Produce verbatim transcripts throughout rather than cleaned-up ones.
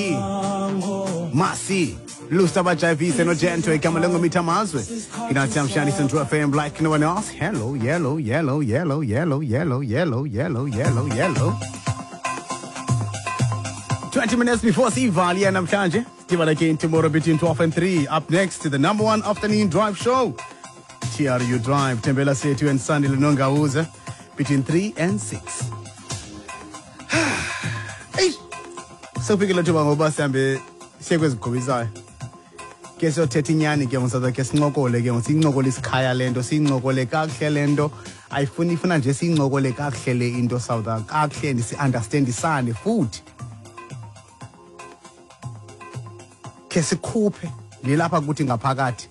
Masi Lusta Bajavise no Gento Kamalongo Mitamazwe in our Shani Central F M like no one else. Hello, yellow, yellow, yellow, yellow, yellow, yellow, yellow, yellow, yellow. Twenty minutes before Sivali and I'm Chanje. Still again tomorrow between twelve and three. Up next to the number one afternoon drive show. T R U Drive, Tembela Setu and Sunday Lunonga Uza between three and six. Hey, so we get to Bangoba Sambe, Sequez Koviza. Guess you're Tetinyani games of the Kesnoko Legos, Sinogolis Kaya Lendo, Sinogole Lendo. I funny fun just Sinogole Kakele into South Kakle, understand the sun, the food. Kese Kope, Lilapa Gutinga Pagat.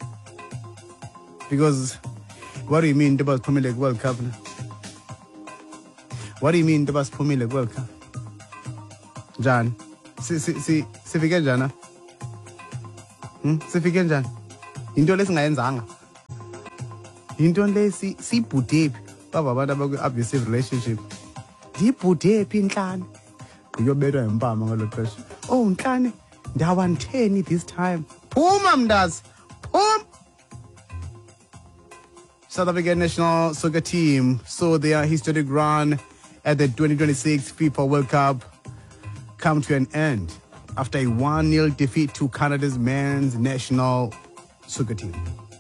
Because what do you mean the bus Pumile World Cup? What do you mean the bus Pumile World Cup? John, see, see, see, see, again, Jana. Hmm, see, again, Jan. Into less than Zanga. Into less, see, see, put tape. Baba, what about abusive relationship? Deep put tape in Clan. You're better than Bama, the pressure. Oh, Clan, that one ten this time. Pum, does. Pum. South African national soccer team saw their historic run at the twenty twenty-six FIFA World Cup come to an end after a one nil defeat to Canada's men's national soccer team.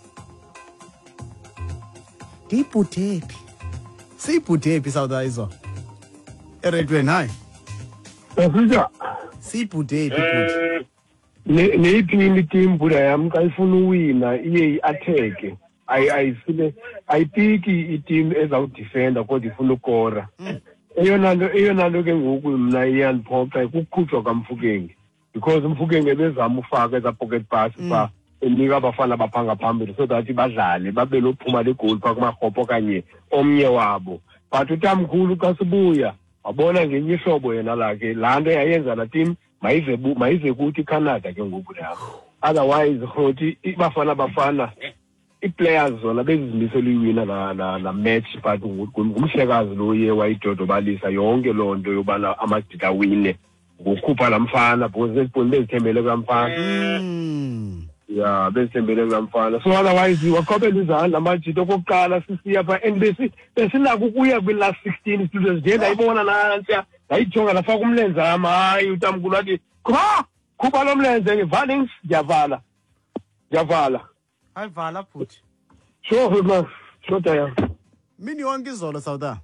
Diputepi. Siputepi South Africa. Eredwe nai. Afrika. Siputepi. Ne ne team team buda yam kayifuna uwina iye iattack. I I feel I think i-team ezawudefenda kodwa ifuna ukora. Eyona nto eyona nto ke ngoku mina iyandiphoxa kukhutshwa kaMfukeng because uMfukeng ebezama ufaka eza pocket pass ba enika abafana baphanga phambili so that badlale babe lophuma le goal pha kumarhopho kanye omnye wabo but utamkhulu xa sibuya wabona ngenye ihlobo yena lakhe laa nto yayenza la team mayize mayize kuthi Canada ke ngoku lapho otherwise hothi ibafana bafana i-players zona bezizimisela iwina la la la match but ngumhlekazi lo ye wayidodobalisa yonke loo nto yobana amadida wine ngokukhupha lamfana because ezibhoni bezithembele kwamfana ya bezithembele kwamfana so otherwise wakhopela izandla amajita okokuqala sisiya pha and besi besinako ukuya kwi-last sixteen students nje ndayibona nantsiya ndayijonga ndafaka umlenze wam hayi utamkhulu wathi khupha khupha lo mlenze ngevalings ndiyavala ndiyavala Hi, Vala put. Sure, man. Sure, Taya. Mini wonke izolo South.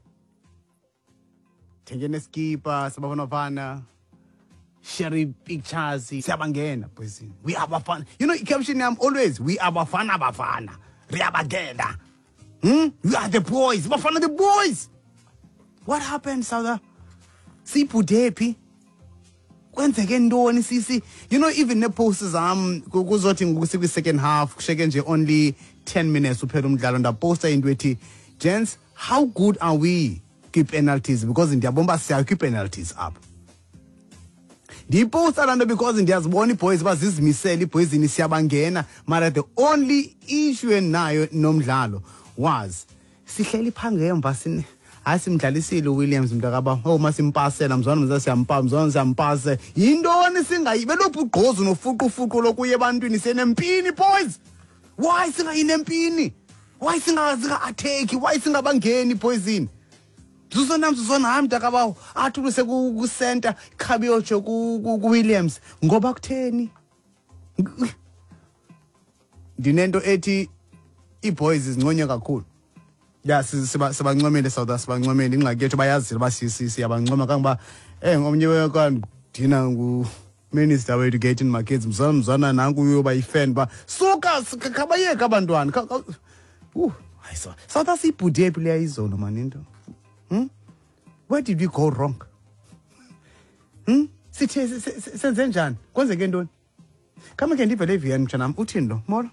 Thengene skipper, sababona vana. Share pictures, siyabangena boys. We are Bafana. You know, caption I'm always we are Bafana Bafana. Riyabangena. Hmm? We are the boys. Bafana the boys. What happened, South? Sipudepi. Kwenzeke ntoni sisi, you know, even the posters um kuzothi ngokusikwi second half kusheke nje only ten minutes uphela umdlalo ndaposta into ethi gents, how good are we keep penalties because ndiyabomba siya keep penalties up. Ndiposta lando because ndiyazibona iboys bazizimisela iboys ni siyabangena mara the only issue nayo nomdlalo was sihleli phangemva sini asimdlalisile Williams mntakaba oh masimpasela mzwana mza siyampa mzwana siyampase yintoni singayibe lobugqozo nofuqufuqu lokuye ebantwini senempini boys why singayinempini why singazi attack why singabangeni poison Zuzona mzuzona hayi mntakaba athuluse ku center Khabiocho ku Williams ngoba kutheni dinento ethi iboys izinconye kakhulu. Ya sibancomele South sibancomele ingxaki yethu bayazile basisi siyabancoma kangoba eh ngomnye wekani dina ngu minister we education my kids mzana mzana nanku uyoba ifan ba suka kabayeka abantwana uh hayiso South asibude player izolo maninto hm where did we go wrong hm sithe senze njani kwenzeke ntoni kama ke ndivele eVian mtshana uthini lo molo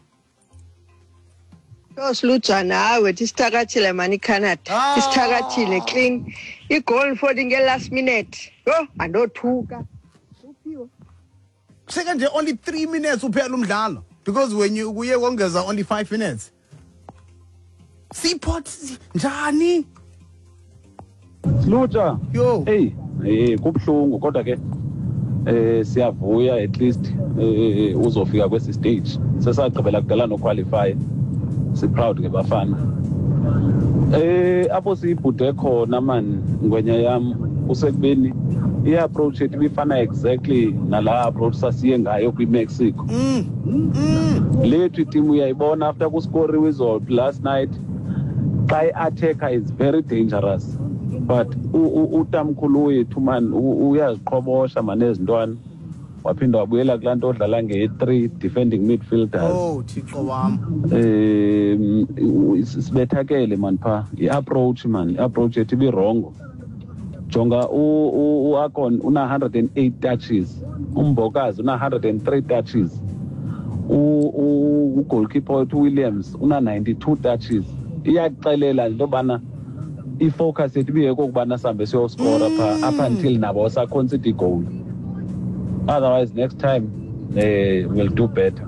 Oslujana hawe tisithakathile mani Canada isithakathile clean igoal for the last minute yo andothuka uphiwe second only three minutes uphela umdlalo because when you kuye kongeza only five minutes Seaport njani Sluta yo hey eh kubhlungu kodwa ke eh siyavuya at least eh uzofika kwesi stage sesagqibela kudala no qualify si proud ke bafana eh apho sibhude khona man ngwenya yami usekubeni i approach ethi bifana exactly nala approach sasiye ngayo kwi Mexico mm. mm. lethu team uyayibona after ku score result last night by attacker is very dangerous but utamkhulu wethu man uyaziqhobosha man ezintwana waphinda wabuyela kulanto odlala nge three defending midfielders oh thixo wami eh sibethakele man pha i approach man i approach ethi bi wrong jonga u u akon una one hundred eight touches umbokazi una one hundred three touches u goalkeeper wethu Williams una ninety-two touches iyaxelela into bana ifocus ethi biyeko kubana sambe siyo score pha up until nabo sa concede goal otherwise next time eh we'll do better.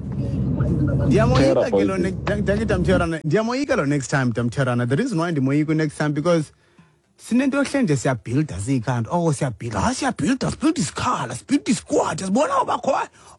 Ndiyamoyika ke lo Tamtherana ndiyamoyika lo next time Tamtherana the reason why ndimoyika next time because sinento hlenje siya build asikhanda oh siya build ha siya build us build isikhala build isquad sibona ubakho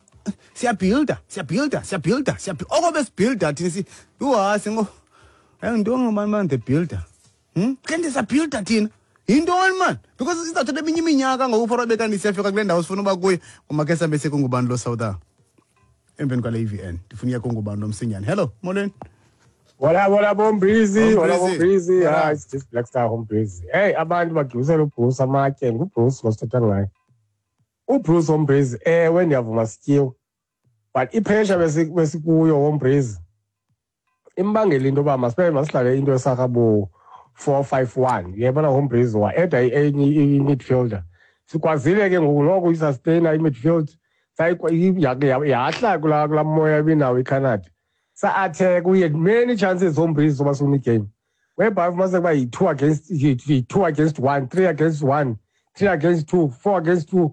siya build siya build siya build siya oh bes build thina si uwasi ngo ayindonga man man the builder hm kanti siya build thina yintoni man because sizathatha eminye iminyaka ngokufora bekani siyafika kule ndawo sifuna uba kuyo kumakesa bese kungubani lo South Africa emveni kwale E V N ndifuna iya kungubani lo Msinyane hello molweni. Wala wala Bombreezy, wala Bombreezy. Ah, it's just Black Star Bombreezy. Hey, abantu bagibusela uBruce amathe, uBruce ngosithatha ngayo. uBruce Bombreezy eh when yavuma sithiyo. But ipressure bese besikuyo Bombreezy. Imbangela into ba masibe masihlale into esakabo four five one. Yebona Bombreezy wa eda enye midfielder. Sikwazile ke ngoku lokho isustain i midfield. Sayi yahla kula kula moya binawo eCanada. Sa attack we had many chances Bombreezy zoba sumi game whereby must be two against two against one, three against one, three against two, four against two,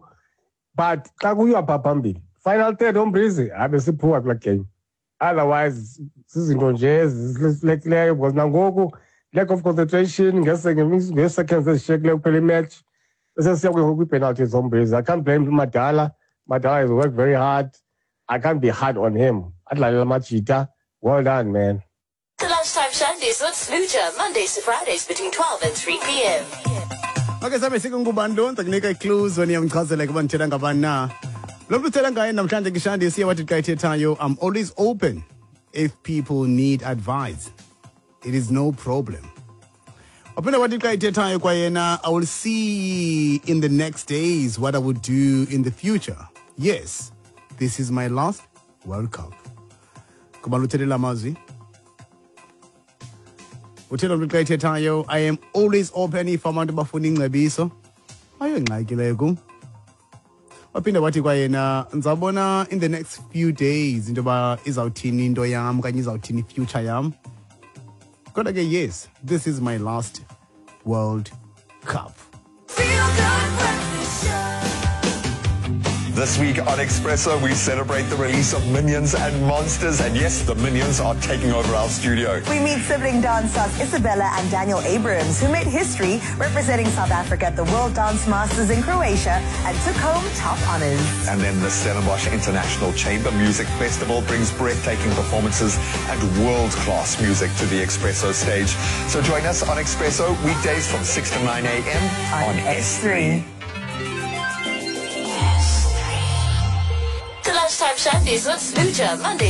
but xa kuyiwa phambili final third Bombreezy abe siphuka kula game otherwise sizinto nje ezilekileyo because nangoku lack of concentration ngese seconds ezishiyekileyo kuphela imatch bese siya kwi penalties Bombreezy. I can't blame Madala. Madala has worked very hard. I can't be hard on him. Adlala Machita. Well done, man. The Lunchtime Sundays with Sluja, Mondays to Fridays between twelve and three p m Okay, sabe sikungubani lo ntakunika clues when yamchazela kuba ngithela ngabani na. Lo mthela ngaye namhlanje ngishande siya wathi xa ithethayo I'm always open if people need advice. It is no problem. Wapenda wathi xa ithethayo kwayena I will see in the next days what I would do in the future. Yes, this is my last World Cup. Kubaluthelela amazwi uthela umuntu xa ithethayo I am always open if abantu bafuna ingcebiso ayengxaki leyo kum waphinda wathi kwayena nzabona in the next few days into ba izawuthini into yam kanye izawuthini future yam kodwa ke yes this is my last World Cup. This week on Expresso, we celebrate the release of Minions and Monsters. And yes, the Minions are taking over our studio. We meet sibling dancers Isabella and Daniel Abrams, who made history representing South Africa at the World Dance Masters in Croatia and took home top honors. And then the Stellenbosch International Chamber Music Festival brings breathtaking performances and world-class music to the Expresso stage. So join us on Expresso, weekdays from six to nine a m on, on S three. Lunchtime Sundays with Sluja, Monday.